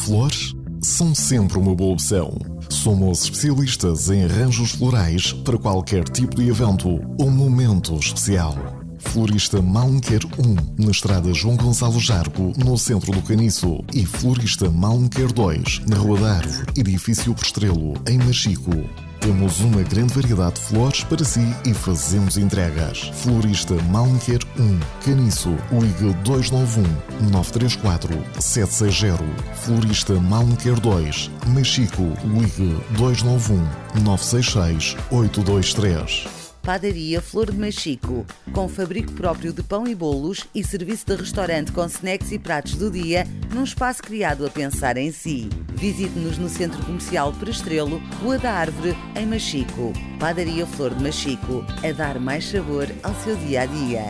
Flores são sempre uma boa opção. Somos especialistas em arranjos florais para qualquer tipo de evento ou momento especial. Florista Malmequer 1, na estrada João Gonçalo Jargo, no centro do Caniço. E Florista Malmequer 2, na Rua da Árvore, edifício Postrelo, em Machico. Temos uma grande variedade de flores para si e fazemos entregas. Florista Malmequer 1, Caniço, ligue 291 934 760. Florista Malmequer 2, Machico, ligue 291 966 823. Padaria Flor de Machico, com fabrico próprio de pão e bolos e serviço de restaurante com snacks e pratos do dia, num espaço criado a pensar em si. Visite-nos no Centro Comercial Postrelo, Rua da Árvore, em Machico. Padaria Flor de Machico, a dar mais sabor ao seu dia-a-dia.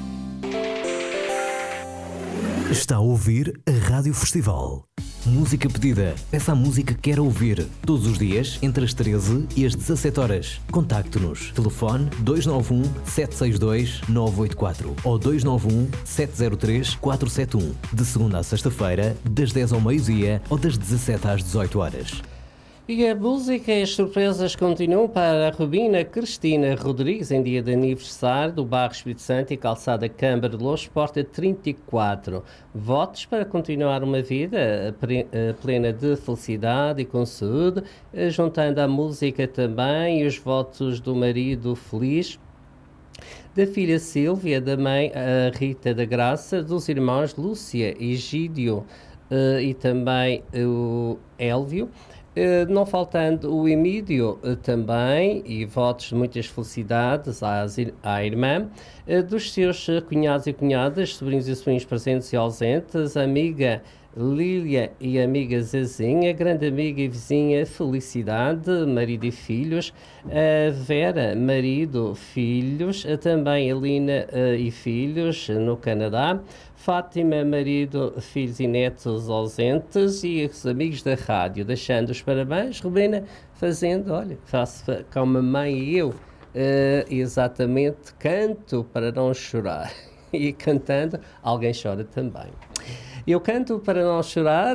Está a ouvir a Rádio Festival. Música pedida. Peça a música que quer ouvir. Todos os dias, entre as 13 e as 17 horas. Contacte-nos. Telefone 291 762 984 ou 291 703 471. De segunda a sexta-feira, das 10 ao meio-dia ou das 17 às 18 horas. E a música e as surpresas continuam para a Rubina Cristina Rodrigues, em dia de aniversário do Bairro Espírito Santo e Calçada Câmara de Lourdes, porta 34. Votos para continuar uma vida plena de felicidade e com saúde, juntando a música também e os votos do marido feliz, da filha Sílvia, da mãe Rita da Graça, dos irmãos Lúcia e Gídio e também o Élvio. Não faltando o Emílio também, e votos de muitas felicidades à irmã, dos seus cunhados e cunhadas, sobrinhos e sobrinhos presentes e ausentes, a amiga Lília e a amiga Zezinha, grande amiga e vizinha Felicidade, marido e filhos, a Vera, marido, filhos, também a Lina e filhos no Canadá, Fátima, marido, filhos e netos ausentes e os amigos da rádio, deixando os parabéns, Rubina, fazendo, olha, faço como a mãe e eu, exatamente, canto para não chorar. E cantando, alguém chora também. Eu canto para não chorar,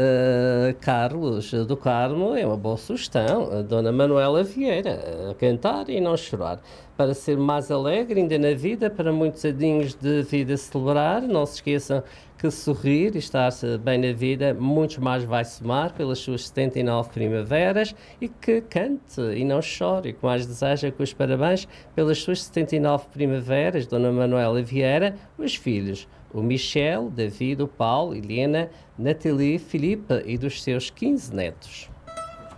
Carlos do Carmo, é uma boa sugestão, a Dona Manuela Vieira, a cantar e não chorar. Para ser mais alegre ainda na vida, para muitos adinhos de vida celebrar, não se esqueçam que sorrir e estar bem na vida, muitos mais vai somar pelas suas 79 primaveras e que cante e não chore, e que mais deseja que os parabéns pelas suas 79 primaveras, Dona Manuela Vieira, os filhos, o Michel, David, o Paulo, Helena, Nathalie, Filipe e dos seus 15 netos.